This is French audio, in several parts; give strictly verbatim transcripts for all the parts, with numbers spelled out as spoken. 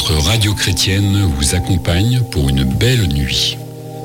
Votre radio chrétienne vous accompagne pour une belle nuit.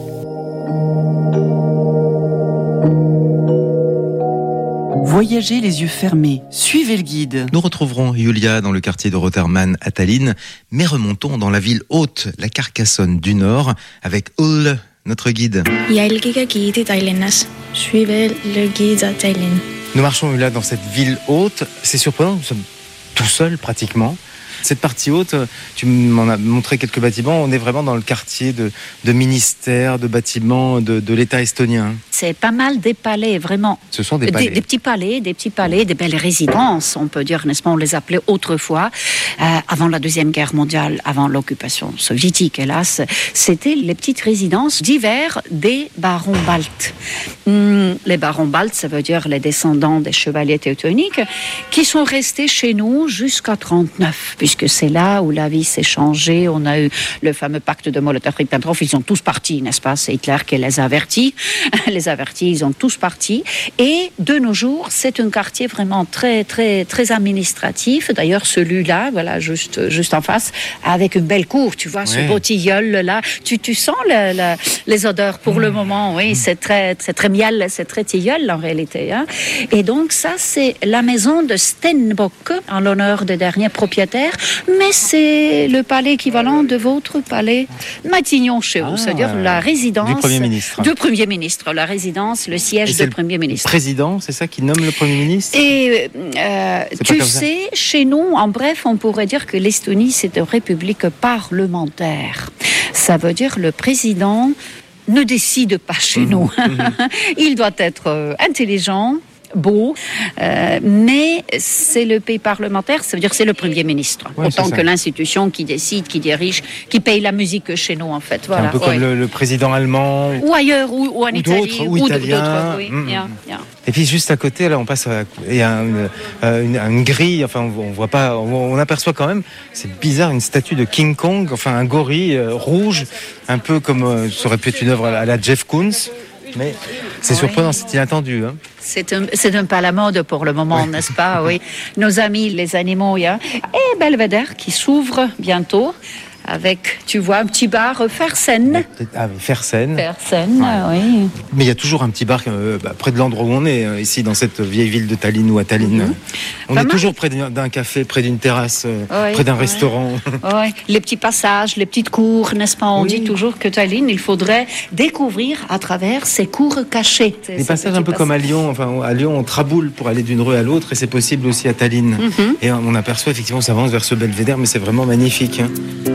Voyagez les yeux fermés, suivez le guide. Nous retrouverons Julia dans le quartier de Rotermann à Tallinn, mais remontons dans la ville haute, la Carcassonne du Nord, avec Ull, notre guide. Jälgige guidi Tallinnas. Suivez le guide à Tallinn. Nous marchons là dans cette ville haute. C'est surprenant, nous sommes tout seuls pratiquement. Cette partie haute, tu m'en as montré quelques bâtiments, on est vraiment dans le quartier de, de ministères, de bâtiments de, de l'État estonien. C'est pas mal des palais, vraiment. Ce sont des palais. Des, des petits palais, des petits palais, des belles résidences, on peut dire, n'est-ce pas, on les appelait autrefois, euh, avant la Deuxième Guerre mondiale, avant l'occupation soviétique, hélas. C'était les petites résidences d'hiver des barons baltes. Hum, les barons baltes, ça veut dire les descendants des chevaliers teutoniques, qui sont restés chez nous jusqu'à trente-neuf, puisque c'est là où la vie s'est changée. On a eu le fameux pacte de Molotov-Ribbentrop. Ils sont tous partis, n'est-ce pas? C'est Hitler qui les a avertis. Les avertis, ils ont tous partis. Et de nos jours, c'est un quartier vraiment très, très, très administratif. D'ailleurs, celui-là, voilà, juste, juste en face, avec une belle cour, tu vois, ouais. Ce beau tilleul-là. Tu, tu sens le, le, les odeurs pour mmh. le moment, oui. Mmh. C'est très, c'est très miel, c'est très tilleul en réalité. Hein. Et donc, ça, c'est la maison de Stenbock, en l'honneur des derniers propriétaires. Mais c'est le palais équivalent de votre palais Matignon-Chez vous, ah, c'est-à-dire la résidence du Premier ministre. Du Premier ministre, la résidence, le siège du Premier ministre. Le président, c'est ça qui nomme le Premier ministre? Et euh, tu sais, chez nous, en bref, on pourrait dire que l'Estonie, c'est une république parlementaire. Ça veut dire le président ne décide pas chez mmh, nous. Mmh. Il doit être euh, intelligent, beau, euh, mais c'est le pays parlementaire, ça veut dire que c'est le Premier ministre, ouais, autant que l'institution qui décide, qui dirige, qui paye la musique chez nous en fait. Voilà. Un peu comme ouais. le, le président allemand, ou ailleurs, ou, ou en ou Italie, d'autres, ou, ou italien. Oui. Mmh. Yeah, yeah. Et puis juste à côté, là, on passe, à, il y a une, une, une grille. Enfin, on, on voit pas, on, on aperçoit quand même, c'est bizarre, une statue de King Kong, enfin un gorille euh, rouge, un peu comme euh, ça aurait pu être une œuvre à la Jeff Koons. Mais c'est surprenant, oui. C'est inattendu. Hein. C'est un, c'est un peu à la mode pour le moment, oui. N'est-ce pas? Oui. Nos amis, les animaux, il y a. Et Belvedere qui s'ouvre bientôt. Avec, tu vois, un petit bar Fersen. Ah, Fersen. Fersen, ouais. Oui. Mais il y a toujours un petit bar euh, bah, près de l'endroit où on est, euh, ici, dans cette vieille ville de Tallinn ou à Tallinn. Mm-hmm. On Pas est mal. Toujours près d'un café, près d'une terrasse, euh, oui, près d'un oui. restaurant. Oui. Les petits passages, les petites cours, n'est-ce pas? On oui. dit toujours que Tallinn, il faudrait découvrir à travers ces cours cachés. C'est, les passages un peu passages. Comme à Lyon. Enfin, à Lyon, on traboule pour aller d'une rue à l'autre et c'est possible aussi à Tallinn. Mm-hmm. Et on aperçoit effectivement, on s'avance vers ce belvédère, mais c'est vraiment magnifique. Hein.